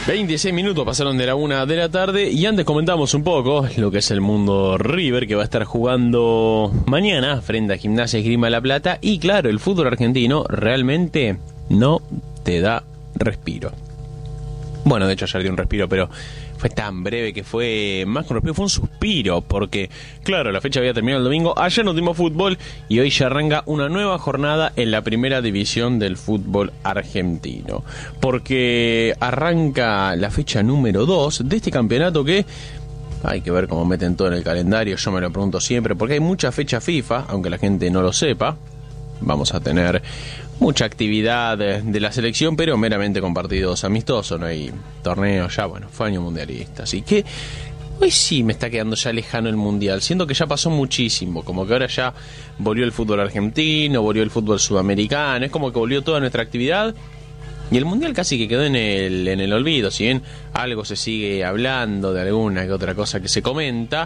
26 minutos pasaron de la 1 de la tarde y antes comentamos un poco lo que es el mundo River, que va a estar jugando mañana frente a Gimnasia y Esgrima de La Plata. Y claro, el fútbol argentino realmente no te da respiro. Bueno, de hecho ayer dio un respiro, pero fue tan breve que fue más que un respiro, fue un suspiro, porque claro, la fecha había terminado el domingo, ayer no tuvimos fútbol y hoy ya arranca una nueva jornada en la primera división del fútbol argentino, porque arranca la fecha número 2 de este campeonato que hay que ver cómo meten todo en el calendario. Yo me lo pregunto siempre, porque hay mucha fecha FIFA, aunque la gente no lo sepa. Vamos a tener mucha actividad de la selección, pero meramente con partidos amistosos, no hay torneos ya, bueno, fue año mundialista, así que hoy sí me está quedando ya lejano el mundial, siendo que ya pasó muchísimo, como que ahora ya volvió el fútbol argentino, volvió el fútbol sudamericano, es como que volvió toda nuestra actividad y el mundial casi que quedó en el olvido, si bien algo se sigue hablando de alguna que otra cosa que se comenta.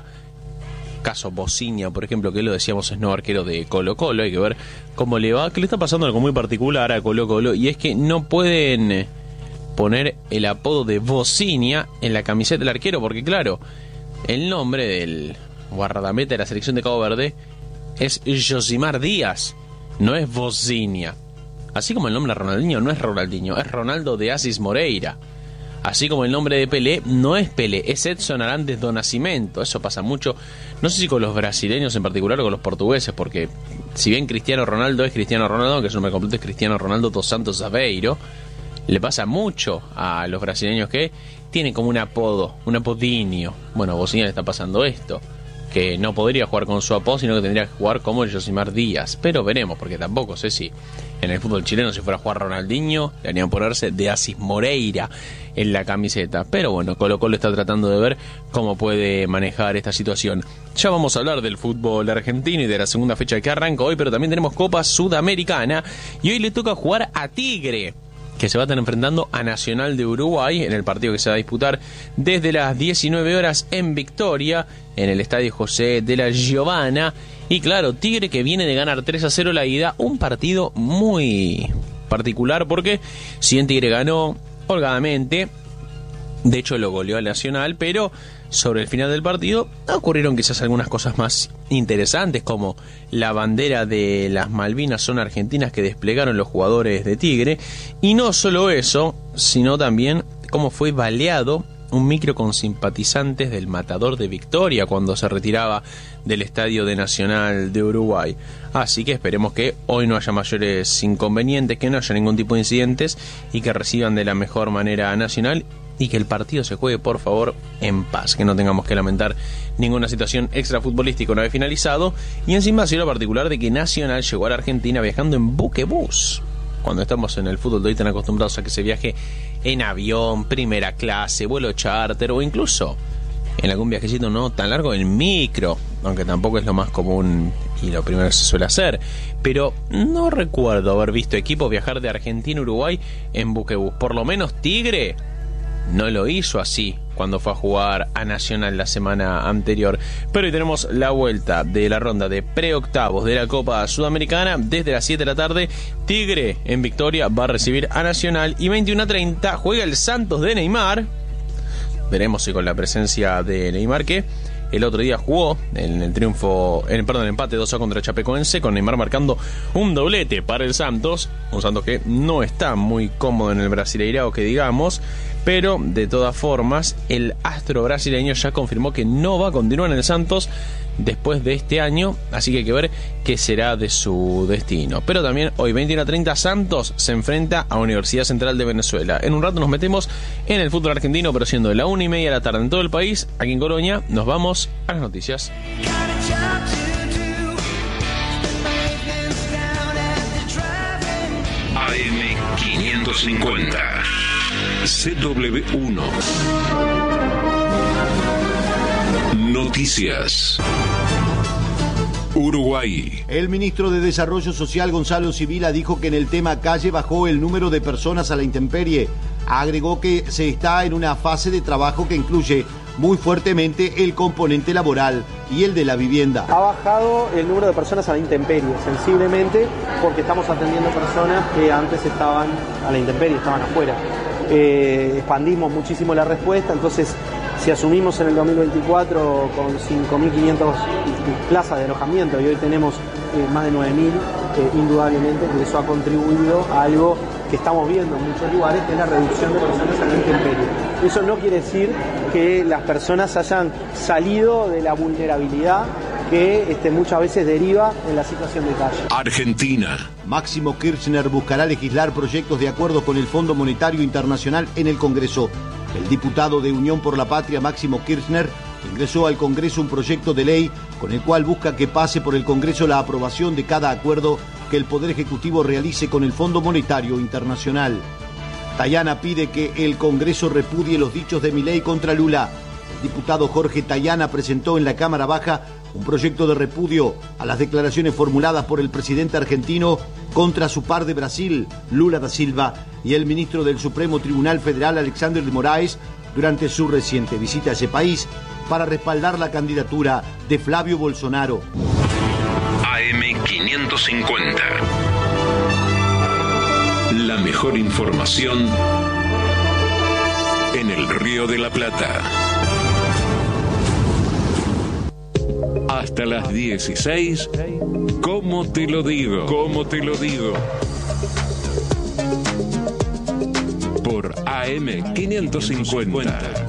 Caso Bociña, por ejemplo, que lo decíamos, es nuevo arquero de Colo Colo, hay que ver cómo le va, que le está pasando algo muy particular a Colo Colo, y es que no pueden poner el apodo de Bociña en la camiseta del arquero, porque claro, el nombre del guardameta de la selección de Cabo Verde es Yosimar Díaz, no es Bociña. Así como el nombre de Ronaldinho no es Ronaldinho, es Ronaldo de Assis Moreira. Así como el nombre de Pelé no es Pelé, es Edson Arantes do Nascimento. Eso pasa mucho, no sé si con los brasileños en particular o con los portugueses, porque si bien Cristiano Ronaldo es Cristiano Ronaldo, aunque su nombre completo es Cristiano Ronaldo dos Santos Aveiro, le pasa mucho a los brasileños que tienen como un apodo, un apodinio. Bueno, a Bociña le está pasando esto, que no podría jugar con su apodo, sino que tendría que jugar como el Yosimar Díaz. Pero veremos, porque tampoco sé si en el fútbol chileno, si fuera a jugar Ronaldinho, le harían ponerse de Assis Moreira en la camiseta. Pero bueno, Colo Colo está tratando de ver cómo puede manejar esta situación. Ya vamos a hablar del fútbol argentino y de la segunda fecha que arranca hoy, pero también tenemos Copa Sudamericana y hoy le toca jugar a Tigre, que se va a estar enfrentando a Nacional de Uruguay en el partido que se va a disputar desde las 19 horas en Victoria, en el Estadio José de la Giovana. Y claro, Tigre que viene de ganar 3-0 la ida, un partido muy particular porque si bien Tigre ganó holgadamente, de hecho lo goleó al Nacional, pero sobre el final del partido ocurrieron quizás algunas cosas más interesantes, como la bandera de las Malvinas son argentinas que desplegaron los jugadores de Tigre, y no solo eso, sino también cómo fue baleado un micro con simpatizantes del Matador de Victoria cuando se retiraba del estadio de Nacional de Uruguay. Así que esperemos que hoy no haya mayores inconvenientes, que no haya ningún tipo de incidentes y que reciban de la mejor manera a Nacional y que el partido se juegue por favor en paz, que no tengamos que lamentar ninguna situación extrafutbolística una vez finalizado. Y encima ha sido lo particular de que Nacional llegó a la Argentina viajando en buquebús, cuando estamos en el fútbol de hoy tan acostumbrados a que se viaje en avión, primera clase, vuelo charter o incluso en algún viajecito no tan largo en micro, aunque tampoco es lo más común y lo primero que se suele hacer. Pero no recuerdo haber visto equipos viajar de Argentina a Uruguay en buquebús. Por lo menos Tigre no lo hizo así cuando fue a jugar a Nacional la semana anterior. Pero hoy tenemos la vuelta de la ronda de preoctavos de la Copa Sudamericana desde las 7 de la tarde. Tigre en Victoria va a recibir a Nacional y 21:30 juega el Santos de Neymar. Veremos si con la presencia de Neymar, que el otro día jugó en el empate 2-2 contra Chapecoense, con Neymar marcando un doblete para el Santos, un Santos que no está muy cómodo en el Brasileirao, que digamos, pero de todas formas el astro brasileño ya confirmó que no va a continuar en el Santos después de este año, así que hay que ver qué será de su destino. Pero también hoy 21:30 Santos se enfrenta a Universidad Central de Venezuela. En un rato nos metemos en el fútbol argentino, pero siendo de la 1:30 de la tarde en todo el país, aquí en Colonia, nos vamos a las noticias. AM550 CW1 Noticias. Uruguay. El ministro de Desarrollo Social, Gonzalo Sibila, dijo que en el tema calle bajó el número de personas a la intemperie. Agregó que se está en una fase de trabajo que incluye muy fuertemente el componente laboral y el de la vivienda. Ha bajado el número de personas a la intemperie sensiblemente porque estamos atendiendo personas que antes estaban a la intemperie, estaban afuera. expandimos muchísimo la respuesta, entonces si asumimos en el 2024 con 5.500 plazas de alojamiento y hoy tenemos más de 9.000, indudablemente que eso ha contribuido a algo que estamos viendo en muchos lugares, que es la reducción de personas a la intemperie. Eso no quiere decir que las personas hayan salido de la vulnerabilidad que muchas veces deriva en la situación de calle. Argentina. Máximo Kirchner buscará legislar proyectos de acuerdo con el Fondo Monetario Internacional en el Congreso. El diputado de Unión por la Patria, Máximo Kirchner, ingresó al Congreso un proyecto de ley con el cual busca que pase por el Congreso la aprobación de cada acuerdo que el Poder Ejecutivo realice con el Fondo Monetario Internacional. Tayana pide que el Congreso repudie los dichos de Milei contra Lula. El diputado Jorge Tayana presentó en la Cámara Baja un proyecto de repudio a las declaraciones formuladas por el presidente argentino contra su par de Brasil, Lula da Silva, y el ministro del Supremo Tribunal Federal, Alexandre de Moraes, durante su reciente visita a ese país para respaldar la candidatura de Flavio Bolsonaro. AM550. La mejor información en el Río de la Plata. Hasta las 16, ¿cómo te lo digo? ¿Cómo te lo digo? Por AM550.